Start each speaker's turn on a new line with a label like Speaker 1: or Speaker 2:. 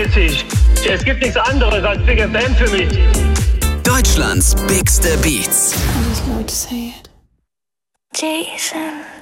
Speaker 1: vergesse ich. Es gibt nichts anderes als Big FM für mich.
Speaker 2: Deutschlands bigste Beats.
Speaker 3: I just know what to say.
Speaker 4: Jason.